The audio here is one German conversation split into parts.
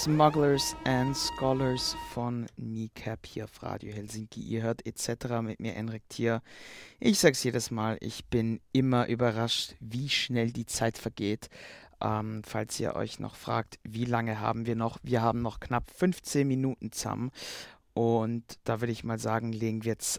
Smugglers and Scholars von Kneecap hier auf Radio Helsinki. Ihr hört etc. mit mir, Enrik Thier. Ich sag's jedes Mal, ich bin immer überrascht, wie schnell die Zeit vergeht. Falls ihr euch noch fragt, wie lange haben wir noch? Wir haben noch knapp 15 Minuten zusammen. Und da würde ich mal sagen, legen wir jetzt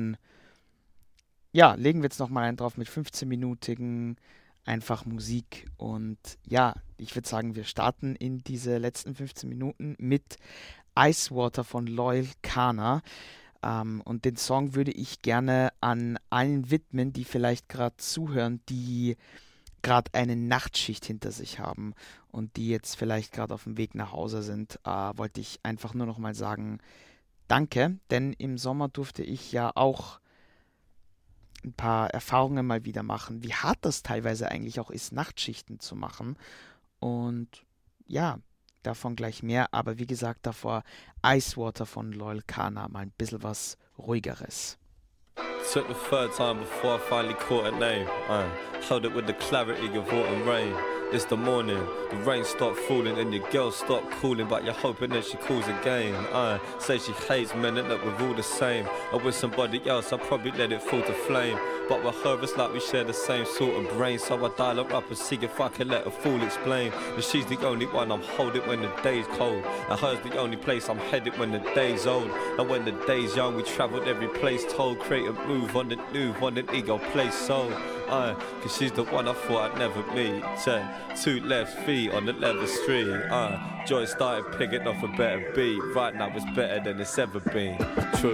nochmal einen drauf mit 15-minütigen einfach Musik. Und ja, ich würde sagen, wir starten in diese letzten 15 Minuten mit Icewater von Loyal Kana. Und den Song würde ich gerne an allen widmen, die vielleicht gerade zuhören, die gerade eine Nachtschicht hinter sich haben und die jetzt vielleicht gerade auf dem Weg nach Hause sind. Wollte ich einfach nur noch mal sagen, danke, denn im Sommer durfte ich ja auch ein paar Erfahrungen mal wieder machen, wie hart das teilweise eigentlich auch ist, Nachtschichten zu machen. Und ja, davon gleich mehr. Aber wie gesagt, davor Icewater von Loyal Kana, mal ein bisschen was ruhigeres. Took the third time before I finally caught a name. Held it with the clarity of autumn rain. It's the morning, the rain stopped falling and your girl stopped calling, but you're hoping that she calls again. Say she hates men and that we're all the same. Or with somebody else, I'll probably let it fall to flame. But with her, it's like we share the same sort of brain. So I dial her up and see if I can let her fool explain. And she's the only one I'm holding when the day's cold. And her's the only place I'm headed when the day's old. And when the day's young, we travelled every place told. Create a move on the new, on an ego place sold. Cause she's the one I thought I'd never meet. Check, 2 left feet on the leather street. Joy started picking off a better beat. Right now it's better than it's ever been. True.